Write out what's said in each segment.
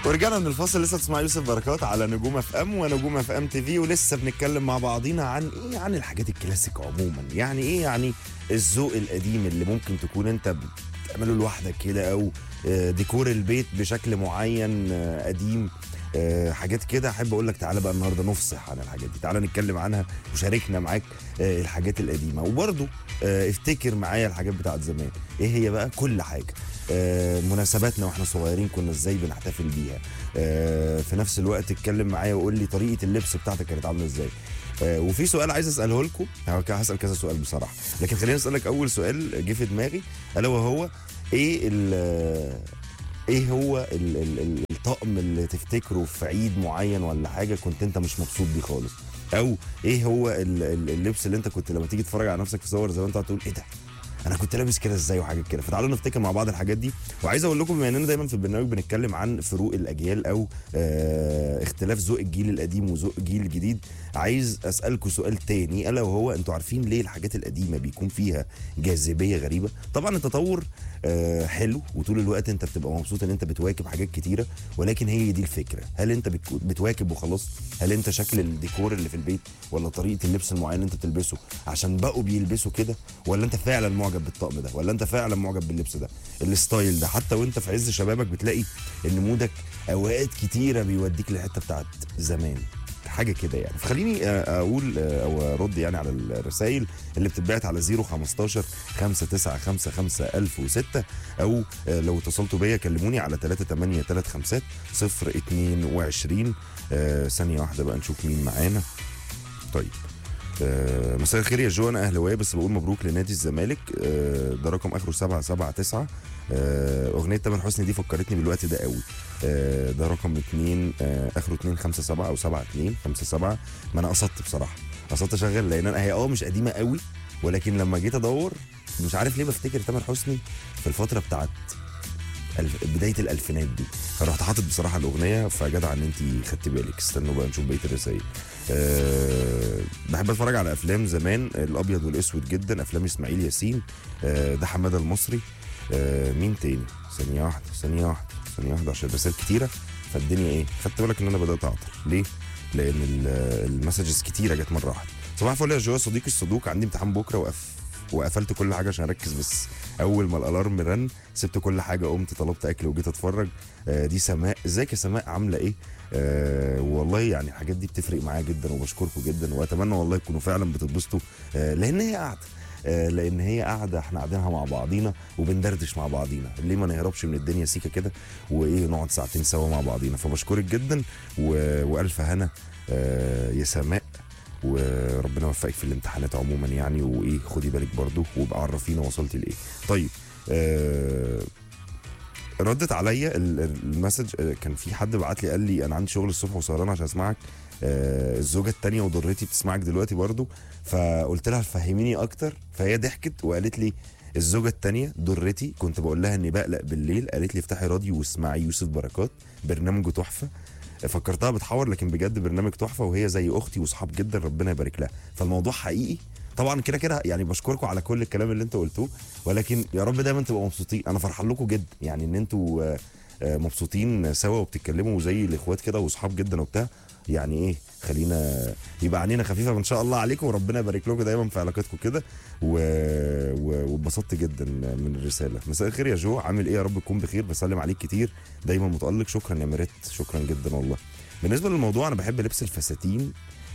ورجعنا من الفاصل. لسه تسمع يوسف بركات على نجوم اف ام ونجوم اف ام تي في، ولسه بنتكلم مع بعضينا عن ايه، عن الحاجات الكلاسيك عموما. يعني ايه؟ يعني الذوق القديم اللي ممكن تكون انت بتعمله لوحدك كده، او ديكور البيت بشكل معين قديم، حاجات كده. احب اقول لك تعالى بقى النهارده نفصح عن الحاجات دي، تعالى نتكلم عنها وشاركنا معاك الحاجات القديمه، وبرضو افتكر معايا الحاجات بتاعت زمان. ايه هي بقى؟ كل حاجه. مناسباتنا واحنا صغيرين كنا ازاي بنحتفل بيها. في نفس الوقت اتكلم معايا وقول لي طريقه اللبس بتاعتك كانت عامله ازاي. وفي سؤال عايز اساله لكم، هسال كذا سؤال بصراحه، لكن خليني اسالك اول سؤال جه في دماغي، الا وهو ايه ايه هو الطقم اللي تفتكره في عيد معين ولا حاجه كنت انت مش مبسوط بيه خالص، او ايه هو اللبس اللي انت كنت لما تيجي تتفرج على نفسك في صور زمان تقول ايه ده، انا كنت لابس كده ازاي وحاجات كده. فتعالوا نفتكر مع بعض الحاجات دي. وعايز اقول لكم، بما اننا دايما في البرنامج بنتكلم عن فروق الاجيال او اختلاف ذوق الجيل القديم وذوق الجيل الجديد، عايز اسالكم سؤال تاني، الا وهو انتوا عارفين ليه الحاجات القديمه بيكون فيها جاذبيه غريبه؟ طبعا التطور حلو، وطول الوقت انت بتبقى مبسوط ان انت بتواكب حاجات كتيره، ولكن هي دي الفكره. هل انت بتواكب وخلاص؟ هل انت شكل الديكور اللي في البيت ولا طريقه اللبس المعين اللي انت بتلبسه عشان بقوا بيلبسوا كده، ولا انت فعلا معجب بالطقم ده، ولا انت فعلا معجب باللبس ده، الستايل ده؟ حتى وانت في عز شبابك بتلاقي ان مودك اوقات كتيره بيوديك للحته بتاعت زمان، حاجه كده يعني. فخليني اقول او ارد يعني على الرسائل اللي بتتبعت على 015 5955 1006، او لو اتصلتوا بيا كلموني على 3835 022. ثانيه واحده بقى نشوف مين معانا. طيب، مساء الخير يا جو، انا اهلاويه بس بقول مبروك لنادي الزمالك. ده رقم اخره 779. اغنيه تامر حسني دي فكرتني بالوقت ده قوي. ده رقم 2 اخره 257 او 7257. ما انا قصدت بصراحه، قصدت اشغل، لان انا هي مش قديمه قوي، ولكن لما جيت ادور مش عارف ليه بفتكر تامر حسني في الفتره بتاعت بدايه الالفينات دي، فرحت حاطط بصراحه الاغنيه. فجدع ان انت خدتي بالك. استنوا بقى نشوف بقيه الرسائل. بحب اتفرج على افلام زمان الابيض والاسود جدا، افلام اسماعيل ياسين. ده حماده المصري. مين تاني؟ ثانيه واحده عشان الرسائل كتيره، فالدنيا ايه، خدت بالك ان انا بدات اعطل ليه؟ لان المسجز كتيره جت مره واحده. صباح الفل يا جو، صديقي الصدوق، عندي امتحان بكره وقفلت كل حاجه عشان اركز، بس اول ما الالارم رن سبت كل حاجه، قمت طلبت اكل وجيت اتفرج. دي سماء. ازيك يا سماء، عامله ايه؟ والله يعني الحاجات دي بتفرق معايا جدا، وبشكركم جدا، واتمنى والله تكونوا فعلا بتتبسطوا، لان هي قاعده، احنا قاعدينها مع بعضينا وبندردش مع بعضينا. ليه ما نهربش من الدنيا سيكه كده وايه، نقعد ساعتين سوا مع بعضينا. فبشكرك جدا والف هنا يا سماء، وربنا يوفقك في الامتحانات عموما يعني، وايه خدي بالك برضو، وابقى عرفينا وصلتي لايه. طيب، ردت عليا المسج. كان في حد بعت لي قال لي انا عندي شغل الصبح وسهران عشان اسمعك. الزوجه الثانيه وضرتي بتسمعك دلوقتي برضو. فقلت لها فهميني اكتر، فهي ضحكت وقالت لي الزوجه الثانيه ضرتي كنت بقول لها اني بقلق بالليل، قالت لي افتحي راديو واسمعي يوسف بركات، برنامجه تحفه. فكرتها بتحور، لكن بجد برنامج تحفه، وهي زي اختي وصحاب جدا، ربنا يبارك لها. فالموضوع حقيقي طبعا كده كده يعني. بشكركم على كل الكلام اللي انتوا قلتوه، ولكن يا رب دايما تبقوا مبسوطين. انا فرحان لكم جدا يعني ان انتوا مبسوطين سوا وبتتكلموا زي الاخوات كده واصحاب جدا وبتاع. يعني ايه، خلينا يبقى عنينا خفيفه ان شاء الله عليكم، وربنا يبارك لكم دايما في علاقتكم كده. واتبسطت جدا من الرساله. مساء الخير يا جو، عامل ايه؟ يا رب تكون بخير، بسلم عليك كتير، دايما متالق. شكرا يا مريت، شكرا جدا والله. بالنسبه للموضوع، انا بحب لبس الفساتين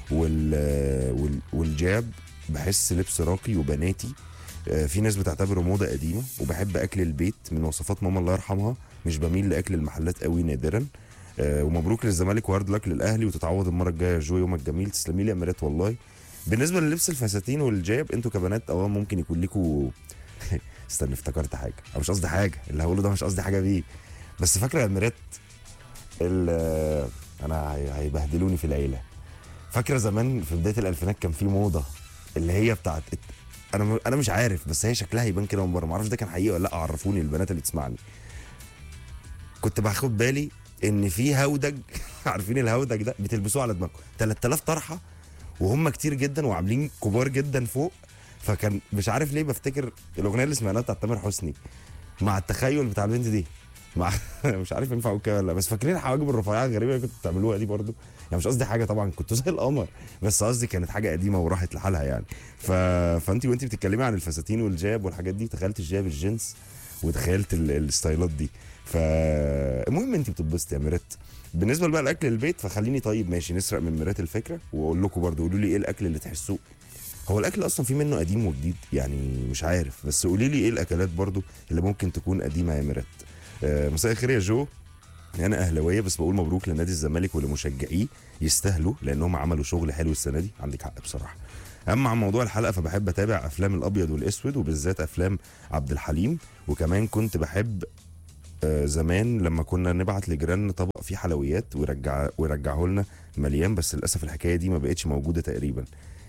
والجاب، بحس لبس راقي وبناتي. في ناس بتعتبره موضه قديمه. وبحب اكل البيت، من وصفات ماما الله يرحمها، مش بميل لاكل المحلات قوي، نادرا. ومبروك للزمالك وهارد لك للاهلي، وتتعوض المره الجايه يا جو، يومك جميل. تسلمي لي يا مريت والله. بالنسبه للبس الفساتين والجاب، انتوا كبنات اوام ممكن يكون لكم استنى، افتكرت حاجه، او مش قصدي حاجه، اللي هقوله ده مش قصدي حاجه بيه، بس فاكره يا مريت انا هيبهدلوني في العيله. فاكره زمان في بدايه الالفينات كان في موضه اللي هي بتاعت، انا مش عارف، بس هي شكلها يبان كده من بره، ما اعرفش ده كان حقيقي ولا لا، عرفوني البنات اللي تسمعني. كنت باخد بالي ان في هودج عارفين الهودج ده بتلبسوه على دماغكم 3000 طرحه، وهم كتير جدا وعاملين كبار جدا فوق. فكان مش عارف ليه بفتكر الاغنيه اللي سمعناها بتاعت تامر حسني مع التخيل بتاع البنت دي، مع مش عارف ينفع اقول كده ولا لا، بس فاكرين الحواجب الرفيعه الغريبه اللي كنتوا بتعملوها دي برضو؟ يعني مش قصدي حاجه طبعا، كنتوا زي القمر، بس قصدي كانت حاجه قديمه وراحت لحالها يعني. فانت وانت بتتكلمي عن الفساتين والجاب والحاجات دي، تخيلت الجاب الجينز وتخيلت الستايلات دي. فالمهم انت بتتبسطي يا ميرات. بالنسبه بقى لاكل البيت، فخليني طيب ماشي نسرق من ميرات الفكره واقول لكم برضو، قولوا لي ايه الاكل اللي تحسوه. هو الاكل اصلا في منه قديم وجديد يعني، مش عارف، بس قولي لي ايه الاكلات برضو اللي ممكن تكون قديمه يا ميرات. مساء الخير يا جو. انا اهلاويه بس بقول مبروك لنادي الزمالك ولمشجعيه، يستاهلوا لانهم عملوا شغل حلو السنه دي، عندك حق بصراحه. اما عن موضوع الحلقه، فبحب اتابع افلام الابيض والاسود وبالذات افلام عبد الحليم، وكمان كنت بحب زمان لما كنا نبعت لجيراننا طبق فيه حلويات ويرجعه لنا مليان، بس للاسف الحكايه دي ما بقتش موجوده تقريبا.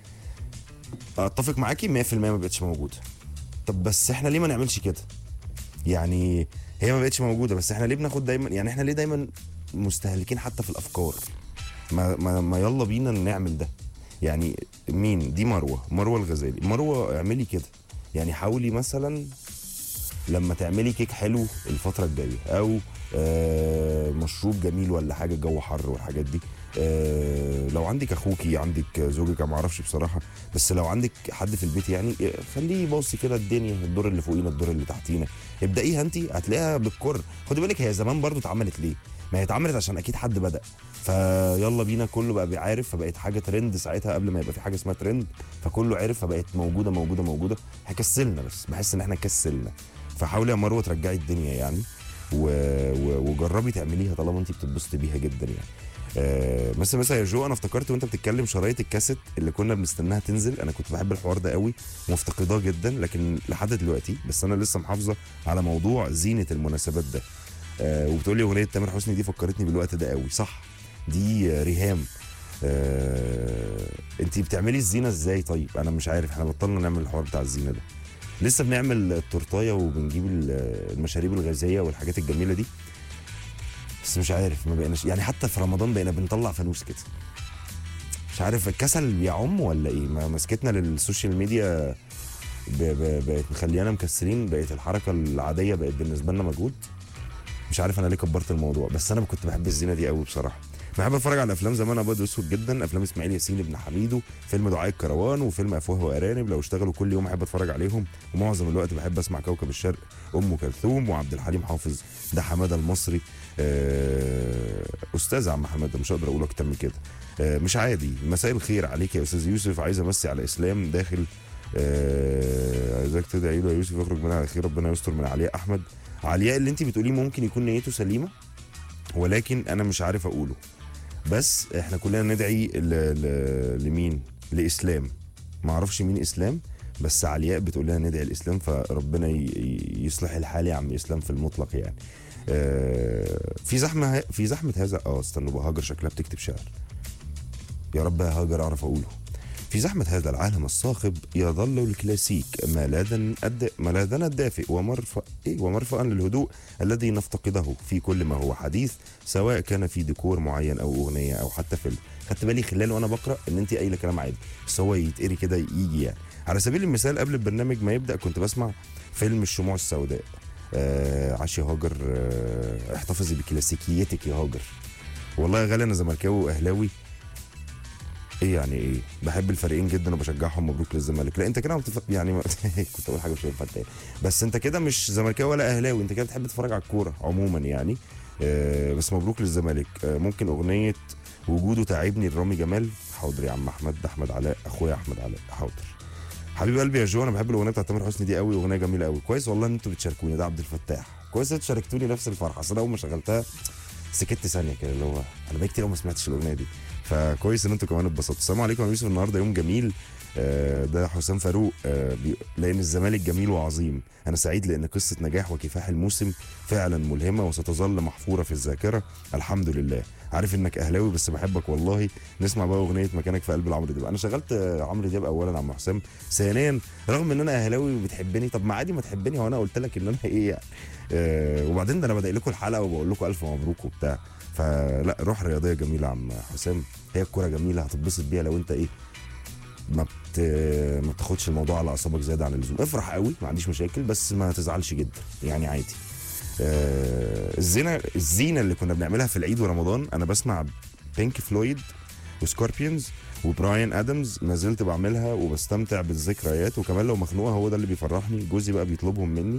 اتفق معاكي 100% ما بقتش موجوده. طب بس احنا ليه ما نعملش كده يعني؟ هي ما بقتش موجوده، بس احنا ليه بناخد دايما يعني، احنا ليه دايما مستهلكين حتى في الافكار؟ ما يلا بينا نعمل ده يعني. مين دي؟ مروه الغزالي. مروه اعملي كده يعني، حاولي مثلا لما تعملي كيك حلو الفتره الجايه، او مشروب جميل ولا حاجه، الجو حر والحاجات دي. لو عندك اخوكي، عندك زوجك، ما اعرفش بصراحه، بس لو عندك حد في البيت يعني، خليه يبصي كده الدنيا، الدور اللي فوقينا الدور اللي تحتينا، ابدأيها انت هتلاقيها بالكر. خدي بالك هي زمان برضو اتعملت ليه؟ ما هي اتعملت عشان اكيد حد بدأ، فيلا بينا كله بقى بيعرف، فبقت حاجه ترند ساعتها قبل ما يبقى في حاجه اسمها ترند، فكله عرف، فبقت موجوده موجوده موجوده. هكسلنا، بس بحس ان احنا كسلنا. فحاولي يا مروه ترجعي الدنيا يعني، وجربي تعمليها طالما انت بتتبسطي بيها جدا يعني. مثلا يا جو، انا افتكرت وانت بتتكلم شرايط الكاسيت اللي كنا بنستناها تنزل، انا كنت بحب الحوار ده قوي ومفتقداه جدا، لكن لحد دلوقتي بس انا لسه محافظه على موضوع زينه المناسبات ده. وبتقول لي اغنيه تامر حسني دي فكرتني بالوقت ده قوي، صح؟ دي ريهام. انت بتعملي الزينه ازاي؟ طيب انا مش عارف، احنا بطلنا نعمل الحوار بتاع الزينه ده، لسه بنعمل التورتايه وبنجيب المشاريب الغازيه والحاجات الجميله دي، بس مش عارف ما بقيناش يعني، حتى في رمضان بقينا بنطلع فانوس كده. مش عارف الكسل بيعم ولا ايه، ما مسكتنا للسوشيال ميديا بقت مخليانا مكسرين، بقت الحركه العاديه بقت بالنسبه لنا مجهود. مش عارف انا ليه كبرت الموضوع، بس انا كنت بحب الزينه دي قوي بصراحه. بحب اتفرج على افلام زمان ابيض واسود جدا، افلام اسماعيل ياسين ابن حميدو، فيلم دعاء الكروان، وفيلم افواه وارانب، لو اشتغلوا كل يوم احب اتفرج عليهم، ومعظم الوقت بحب اسمع كوكب الشرق، ام كلثوم وعبد الحليم حافظ، ده حماده المصري. استاذ عم حماده، مش هقدر اقول اكتر من كده. مش عادي. مساء الخير عليك يا استاذ يوسف، عايز امسي على اسلام داخل، عايزك تدعي له يا يوسف يخرج منها على خير، ربنا يستر من علياء احمد. علياء اللي انت بتقوليه ممكن يكون نيته سليمه، ولكن انا مش عارف اقوله، بس احنا كلنا ندعي لمين؟ لاسلام. ما اعرفش مين اسلام، بس علياء بتقول لنا ندعي الاسلام، فربنا يصلح الحال يا عم اسلام في المطلق يعني. في زحمه هذا. استنوا بقى، هاجر شكلها بتكتب شعر، يا رب يا هاجر اعرف اقوله. في زحمة هذا العالم الصاخب يظل الكلاسيك ملاذنا الدافئ ومرفأ للهدوء الذي نفتقده في كل ما هو حديث، سواء كان في ديكور معين أو أغنية أو حتى فيلم. خدت بالي خلال وأنا بقرأ إن أنت قايلة كلام عادي، بس هو يتقري كده يجي يعني. على سبيل المثال قبل البرنامج ما يبدأ كنت بسمع فيلم الشموع السوداء. عاش يا هاجر، احتفظي بكلاسيكيتك يا هاجر. والله يا غالي أنا زملكاوي وأهلاوي. ايه يعني ايه؟ بحب الفريقين جدا وبشجعهم، مبروك للزمالك. لا انت كده يعني كنت اقول حاجه مش هينفع تاني، بس انت كده مش زملكاوي ولا اهلاوي، انت كده بتحب تتفرج على الكوره عموما يعني. بس مبروك للزمالك. ممكن اغنيه وجوده تعبني لرامي جمال؟ حاضر يا عم احمد، ده احمد علاء اخويا احمد علاء، حاضر. حبيب قلبي يا جو، انا بحب الاغنيه بتاعت تامر حسني دي قوي، اغنيه جميله قوي. كويس والله ان انتوا بتشاركوني، ده عبد الفتاح، كويس انتوا شاركتوني نفس الفرحه، اصل اول ما شغلتها سكت ثانيه كده، اللي هو انا بقى كتير ما سمعتش الاغنيه دي، فكويس ان انتوا كمان اتبسطتوا. السلام عليكم يا يوسف، النهارده يوم جميل. ده حسام فاروق، لان الزمالك جميل وعظيم، انا سعيد لان قصه نجاح وكفاح الموسم فعلا ملهمه وستظل محفوره في الذاكره، الحمد لله. عارف انك اهلاوي بس بحبك والله. نسمع بقى اغنيه مكانك في قلب العمرو دياب. انا شغلت عمرو دياب اولا عم حسام، ثانيا رغم ان انا اهلاوي وبتحبني، طب ما عادي ما تحبني، هو انا قلت لك ان انا ايه يعني؟ وبعدين ده انا بدأ لكم الحلقه وبقول لكم الف مبروك وبتاع، فلا روح رياضيه جميله عم حسام، هي الكوره جميله هتتبسط بيها لو انت ايه ما بتاخدش الموضوع على اعصابك زياده عن اللزوم. افرح قوي ما عنديش مشاكل، بس ما تزعلش جدا يعني عادي. الزينه اللي كنا بنعملها في العيد ورمضان، انا بسمع بينك فلويد وسكوربيونز وبراين ادمز، ما زلت بعملها وبستمتع بالذكريات، وكمان لو مخنوقه هو ده اللي بيفرحني. جوزي بقى بيطلبهم مني.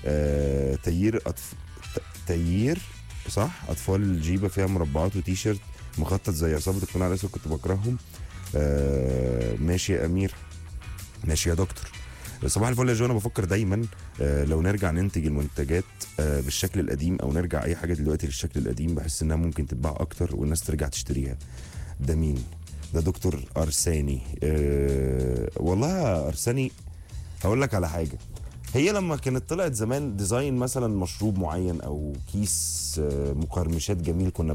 تيير صح، اطفال الجيبه فيها مربعات وتيشيرت مخطط زي عصابه القناع الاسود، كنت بكرههم. ماشي يا امير، ماشي يا دكتور. صباح الفل يا جو، انا بفكر دايما لو نرجع ننتج المنتجات بالشكل القديم، او نرجع اي حاجه دلوقتي للشكل القديم، بحس انها ممكن تتباع اكتر والناس ترجع تشتريها. ده مين ده؟ دكتور ارساني. والله يا ارساني هقول لك على حاجه. هي لما كانت طلعت زمان ديزاين مثلا مشروب معين او كيس مقرمشات جميل كنا